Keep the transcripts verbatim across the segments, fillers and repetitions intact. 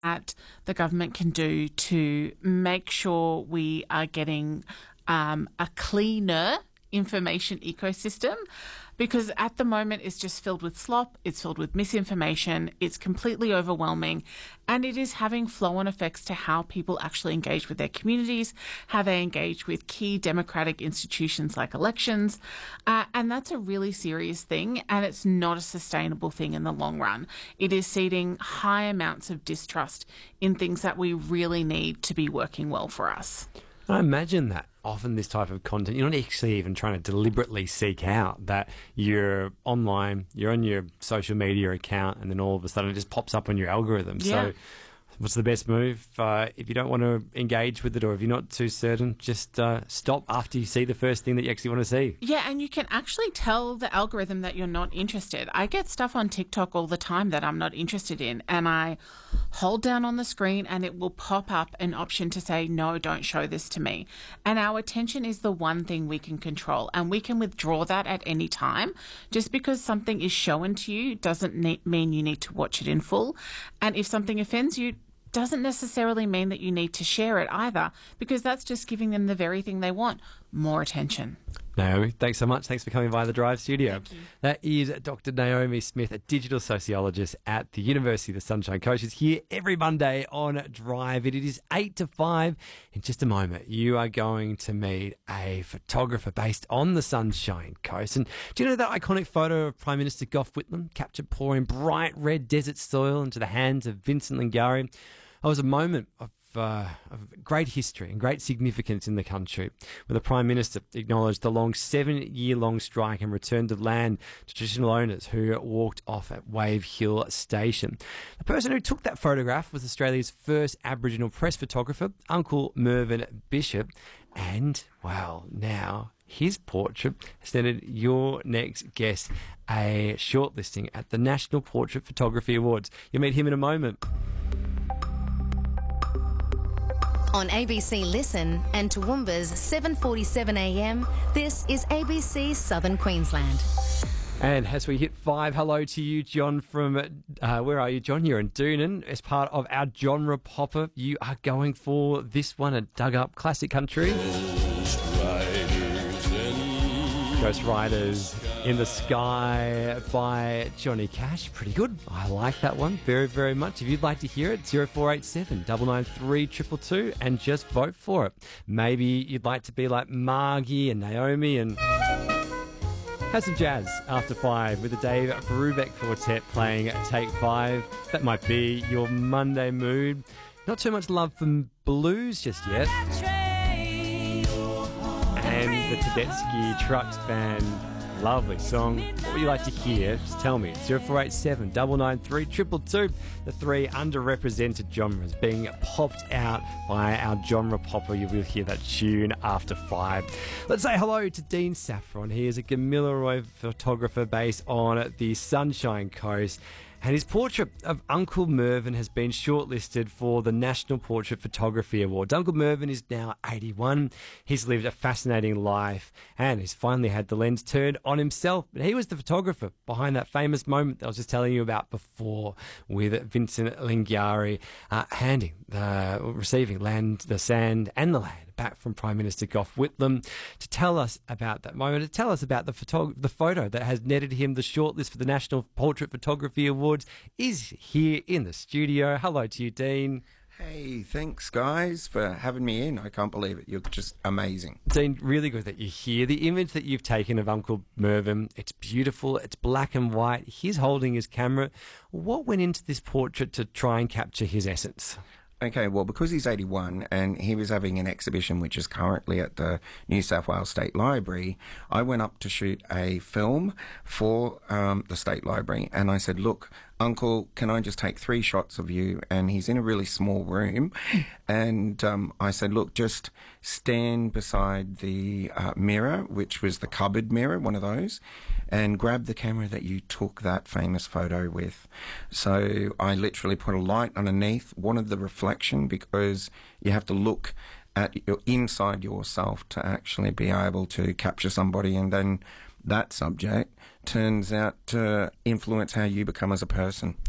that the government can do to make sure we are getting um, a cleaner information ecosystem, because at the moment it's just filled with slop, it's filled with misinformation, it's completely overwhelming, and it is having flow-on effects to how people actually engage with their communities, how they engage with key democratic institutions like elections, uh, and that's a really serious thing, and it's not a sustainable thing in the long run. It is seeding high amounts of distrust in things that we really need to be working well for us. I imagine that often this type of content, you're not actually even trying to deliberately seek out, that you're online, you're on your social media account, and then all of a sudden it just pops up on your algorithm. Yeah. So what's the best move? Uh, if you don't want to engage with it, or if you're not too certain, just uh, stop after you see the first thing that you actually want to see. Yeah, and you can actually tell the algorithm that you're not interested. I get stuff on TikTok all the time that I'm not interested in, and I hold down on the screen and it will pop up an option to say, no, don't show this to me. And our attention is the one thing we can control, and we can withdraw that at any time. Just because something is shown to you doesn't ne- mean you need to watch it in full. And if something offends you, doesn't necessarily mean that you need to share it either, because that's just giving them the very thing they want, more attention. Naomi, thanks so much. Thanks for coming by the Drive studio. Thank you. That is Doctor Naomi Smith, a digital sociologist at the University of the Sunshine Coast. She's here every Monday on Drive. It is eight to five. In just a moment, you are going to meet a photographer based on the Sunshine Coast. And do you know that iconic photo of Prime Minister Gough Whitlam captured pouring bright red desert soil into the hands of Vincent Lingiari? It was a moment of Uh, of great history and great significance in the country, where the Prime Minister acknowledged the long seven-year-long strike and returned the land to traditional owners who walked off at Wave Hill Station. The person who took that photograph was Australia's first Aboriginal press photographer, Uncle Mervyn Bishop, and, well, now his portrait has netted your next guest a shortlisting at the National Portrait Photography Awards. You'll meet him in a moment. On A B C Listen and Toowoomba's seven forty-seven a m, this is A B C Southern Queensland. And as we hit five, hello to you, John, from, uh, where are you, John? You're in Doonan. As part of our genre popper, you are going for this one, a dug-up classic country. Ghost Riders in the Sky by Johnny Cash. Pretty good. I like that one very, very much. If you'd like to hear it, zero four eight seven, nine nine three, two two two, and just vote for it. Maybe you'd like to be like Margie and Naomi and have some jazz after five with the Dave Brubeck Quartet playing Take Five. That might be your Monday mood. Not too much love for blues just yet. And the Tedeschi Trucks Band, lovely song. What would you like to hear? Just tell me. zero four eight seven, nine nine three, two two two. The three underrepresented genres being popped out by our genre popper. You will hear that tune after five. Let's say hello to Dean Saffron. He is a Gamilaroi photographer based on the Sunshine Coast. And his portrait of Uncle Mervyn has been shortlisted for the National Portrait Photography Award. Uncle Mervyn is now eighty-one. He's lived a fascinating life and he's finally had the lens turned on himself. But he was the photographer behind that famous moment that I was just telling you about before, with Vincent Lingiari uh, handing, the, receiving land, the sand and the land back from Prime Minister Gough Whitlam, to tell us about that moment, to tell us about the photo, the photo that has netted him the shortlist for the National Portrait Photography Awards, is here in the studio. Hello to you, Dean. Hey, thanks guys for having me in. I can't believe it. You're just amazing. Dean, really good that you're here. The image that you've taken of Uncle Mervyn, it's beautiful. It's black and white. He's holding his camera. What went into this portrait to try and capture his essence? Okay, well, because he's eighty-one and he was having an exhibition which is currently at the New South Wales State Library, I went up to shoot a film for um, the State Library, and I said, look, Uncle, can I just take three shots of you? And he's in a really small room. And um, I said, look, just stand beside the uh, mirror, which was the cupboard mirror, one of those, and grab the camera that you took that famous photo with. So I literally put a light underneath, wanted the reflection, because you have to look at your, inside yourself to actually be able to capture somebody, and then that subject turns out to influence how you become as a person.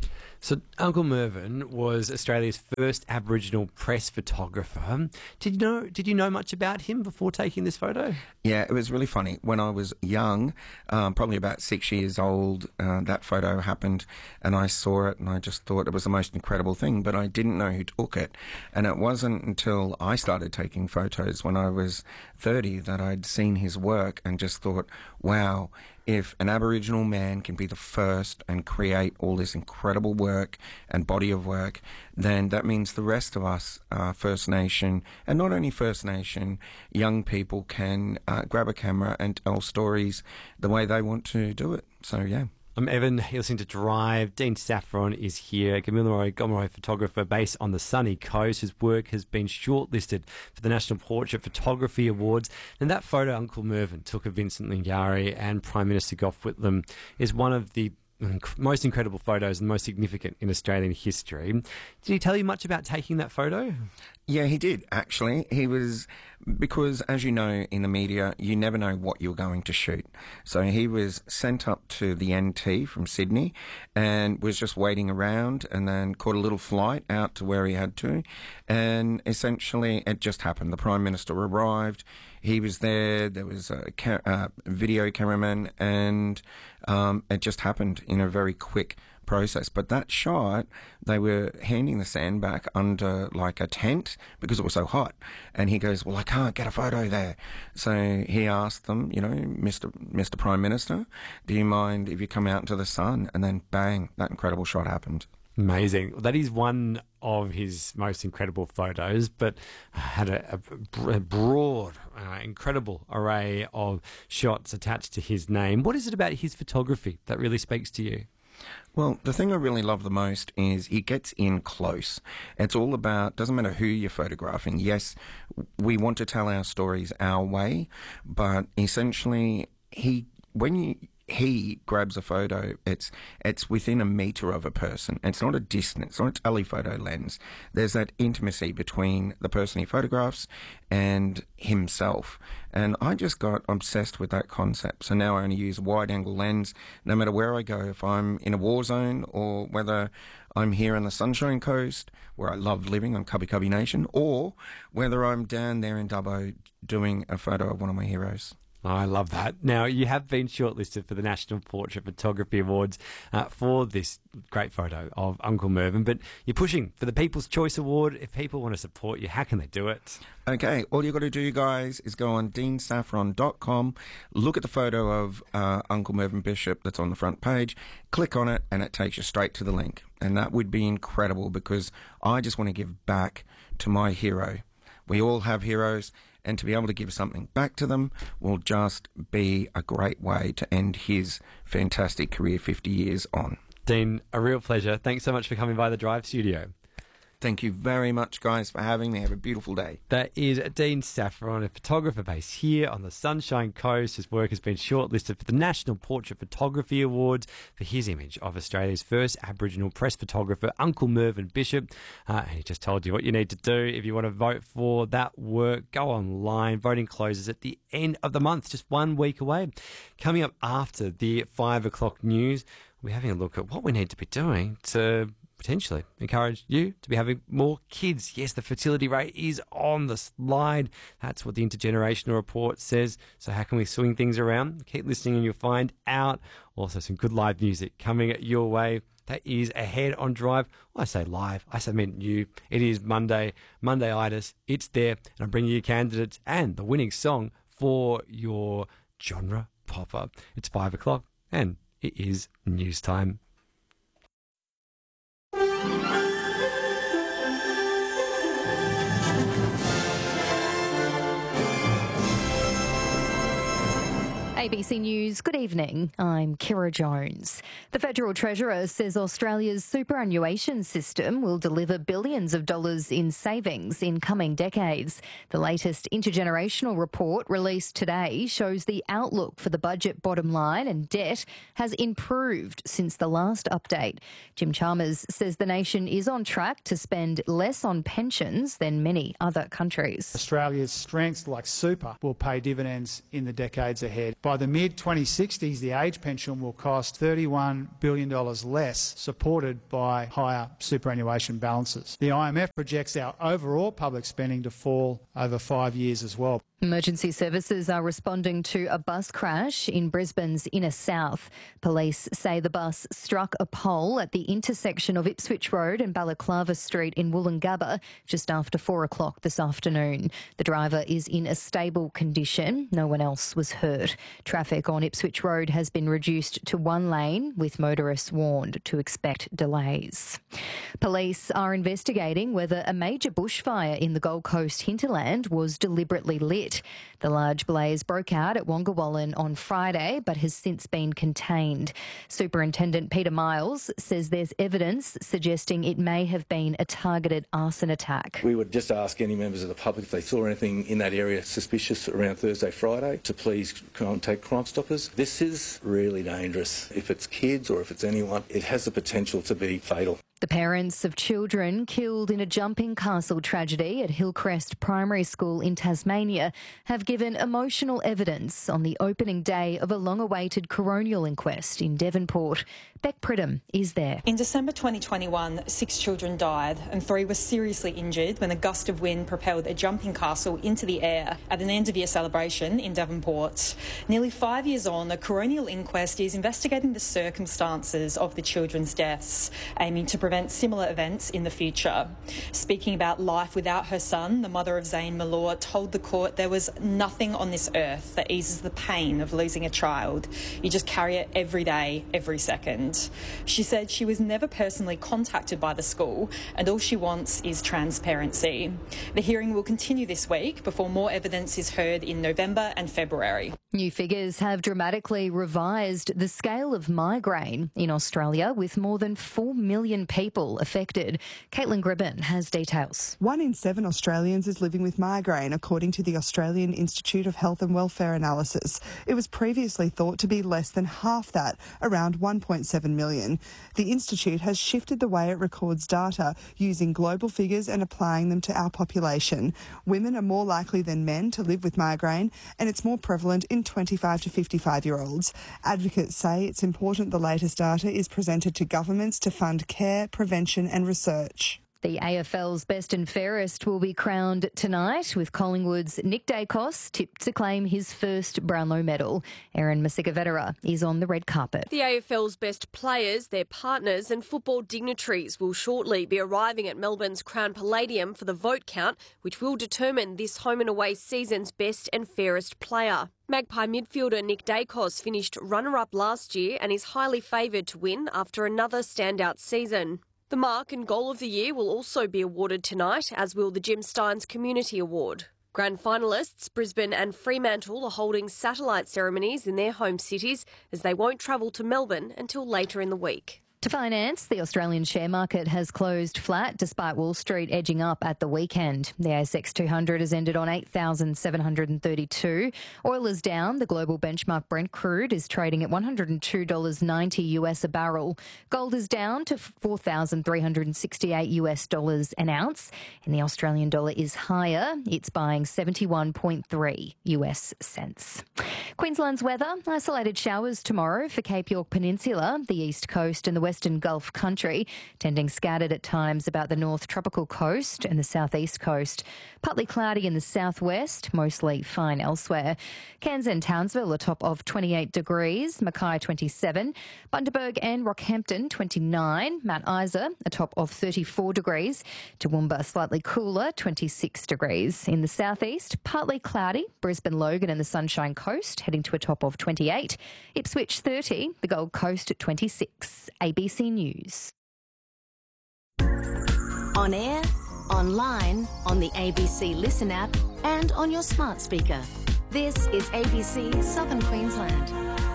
So Uncle Mervyn was Australia's first Aboriginal press photographer. Did you know? Did you know much about him before taking this photo? Yeah, it was really funny. When I was young, um, probably about six years old, uh, that photo happened, and I saw it, and I just thought it was the most incredible thing. But I didn't know who took it, and it wasn't until I started taking photos when I was thirty that I'd seen his work and just thought, wow. If an Aboriginal man can be the first and create all this incredible work and body of work, then that means the rest of us, uh, First Nation, and not only First Nation, young people can uh, grab a camera and tell stories the way they want to do it. So, yeah. I'm Evan, you're listening to Drive. Dean Saffron is here, Gamilaroi Gomeroi photographer based on the sunny coast. His work has been shortlisted for the National Portrait Photography Awards. And that photo Uncle Mervyn took of Vincent Lingiari and Prime Minister Gough Whitlam is one of the most incredible photos and most significant in Australian history. Did he tell you much about taking that photo? Yeah, he did, actually. He was, because as you know, in the media, you never know what you're going to shoot. So he was sent up to the N T from Sydney and was just waiting around, and then caught a little flight out to where he had to. And essentially, it just happened. The Prime Minister arrived. He was there. There was a ca- uh, video cameraman, and um, it just happened in a very quick process. But that shot, they were handing the sand back under like a tent because it was so hot. And he goes, well, I can't get a photo there. So he asked them, you know, Mister Mister Prime Minister, do you mind if you come out into the sun? And then bang, that incredible shot happened. Amazing. That is one of his most incredible photos, but had a, a, a broad, uh, incredible array of shots attached to his name. What is it about his photography that really speaks to you? Well, the thing I really love the most is he gets in close. It's all about, doesn't matter who you're photographing. Yes, we want to tell our stories our way, but essentially he, when you, he grabs a photo, it's it's within a metre of a person. It's not a distance, it's not a telephoto lens. There's that intimacy between the person he photographs and himself. And I just got obsessed with that concept. So now I only use a wide-angle lens, no matter where I go, if I'm in a war zone or whether I'm here on the Sunshine Coast, where I love living on Cubby Cubby Nation, or whether I'm down there in Dubbo doing a photo of one of my heroes. Oh, I love that. Now, you have been shortlisted for the National Portrait Photography Awards uh, for this great photo of Uncle Mervyn, but you're pushing for the People's Choice Award. If people want to support you, how can they do it? Okay, all you've got to do, guys, is go on dean saffron dot com, look at the photo of uh, Uncle Mervyn Bishop that's on the front page, click on it, and it takes you straight to the link. And that would be incredible, because I just want to give back to my hero. We all have heroes, and to be able to give something back to them will just be a great way to end his fantastic career fifty years on. Dean, a real pleasure. Thanks so much for coming by the Drive studio. Thank you very much, guys, for having me. Have a beautiful day. That is Dean Saffron, a photographer based here on the Sunshine Coast. His work has been shortlisted for the National Portrait Photography Awards for his image of Australia's first Aboriginal press photographer, Uncle Mervyn Bishop. Uh, and he just told you what you need to do if you want to vote for that work. Go online. Voting closes at the end of the month, just one week away. Coming up after the five o'clock news, we're having a look at what we need to be doing to potentially encourage you to be having more kids. Yes, the fertility rate is on the slide. That's what the Intergenerational Report says. So how can we swing things around? Keep listening and you'll find out. Also some good live music coming your way. That is ahead on Drive. Well, I say live, I say meant you. It is Monday, Monday-itis. It's there, and I'm bringing you candidates and the winning song for your genre popper. It's five o'clock and it is news time. A B C News, good evening. I'm Kira Jones. The Federal Treasurer says Australia's superannuation system will deliver billions of dollars in savings in coming decades. The latest intergenerational report released today shows the outlook for the budget bottom line and debt has improved since the last update. Jim Chalmers says the nation is on track to spend less on pensions than many other countries. Australia's strengths like super will pay dividends in the decades ahead. By By the mid twenty sixties, the age pension will cost thirty-one billion dollars less, supported by higher superannuation balances. The I M F projects our overall public spending to fall over five years as well. Emergency services are responding to a bus crash in Brisbane's inner south. Police say the bus struck a pole at the intersection of Ipswich Road and Balaclava Street in Woolloongabba just after four o'clock this afternoon. The driver is in a stable condition. No one else was hurt. Traffic on Ipswich Road has been reduced to one lane, with motorists warned to expect delays. Police are investigating whether a major bushfire in the Gold Coast hinterland was deliberately lit. The large blaze broke out at Wongawallan on Friday but has since been contained. Superintendent Peter Miles says there's evidence suggesting it may have been a targeted arson attack. We would just ask any members of the public if they saw anything in that area suspicious around Thursday, Friday, to please contact Crime Stoppers. This is really dangerous. If it's kids or if it's anyone, it has the potential to be fatal. The parents of children killed in a jumping castle tragedy at Hillcrest Primary School in Tasmania have given emotional evidence on the opening day of a long-awaited coronial inquest in Devonport. Beck Pridham is there. In December twenty twenty-one, six children died and three were seriously injured when a gust of wind propelled a jumping castle into the air at an end-of-year celebration in Devonport. Nearly five years on, a coronial inquest is investigating the circumstances of the children's deaths, aiming to prevent similar events in the future. Speaking about life without her son, the mother of Zane Malor told the court there was nothing on this earth that eases the pain of losing a child. You just carry it every day, every second. She said she was never personally contacted by the school and all she wants is transparency. The hearing will continue this week before more evidence is heard in November and February. New figures have dramatically revised the scale of migraine in Australia, with more than four million people affected. Caitlin Gribben has details. One in seven Australians is living with migraine, according to the Australian Institute of Health and Welfare analysis. It was previously thought to be less than half that, around one point seven million. The Institute has shifted the way it records data, using global figures and applying them to our population. Women are more likely than men to live with migraine, and it's more prevalent in twenty-five to fifty-five-year-olds. Advocates say it's important the latest data is presented to governments to fund care, prevention and research. The A F L's Best and Fairest will be crowned tonight, with Collingwood's Nick Dacos tipped to claim his first Brownlow medal. Erin Masika-Vetera is on the red carpet. The A F L's best players, their partners and football dignitaries will shortly be arriving at Melbourne's Crown Palladium for the vote count, which will determine this home and away season's Best and Fairest player. Magpie midfielder Nick Dacos finished runner-up last year and is highly favoured to win after another standout season. The Mark and Goal of the Year will also be awarded tonight, as will the Jim Stynes Community Award. Grand finalists Brisbane and Fremantle are holding satellite ceremonies in their home cities, as they won't travel to Melbourne until later in the week. To finance, the Australian share market has closed flat despite Wall Street edging up at the weekend. The A S X two hundred has ended on eight thousand seven hundred thirty-two. Oil is down. The global benchmark Brent crude is trading at one hundred two dollars ninety US a barrel. Gold is down to four thousand three hundred sixty-eight US dollars an ounce. And the Australian dollar is higher. It's buying seventy-one point three US cents. Queensland's weather: isolated showers tomorrow for Cape York Peninsula, the east coast and the Western Gulf country, tending scattered at times about the north tropical coast and the southeast coast. Partly cloudy in the southwest, mostly fine elsewhere. Cairns and Townsville a top of twenty-eight degrees, Mackay twenty-seven, Bundaberg and Rockhampton twenty-nine, Mount Isa a top of thirty-four degrees, Toowoomba slightly cooler, twenty-six degrees. In the southeast, partly cloudy, Brisbane, Logan and the Sunshine Coast heading to a top of twenty-eight, Ipswich thirty, the Gold Coast at twenty-six. A B C News. On air, online, on the A B C Listen app and on your smart speaker. This is A B C Southern Queensland.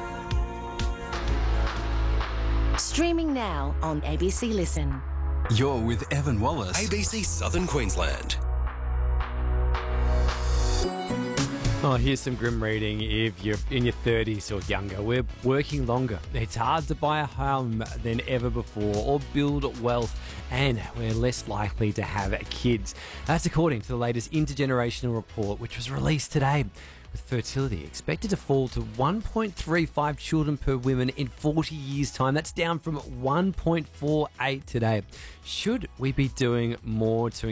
Streaming now on A B C Listen. You're with Evan Wallace. A B C Southern Queensland. Oh, here's some grim reading. If you're in your thirties or younger, we're working longer. It's hard to buy a home than ever before or build wealth, and we're less likely to have kids. That's according to the latest intergenerational report, which was released today. with fertility expected to fall to one point three five children per woman in forty years' time. That's down from one point four eight today. Should we be doing more to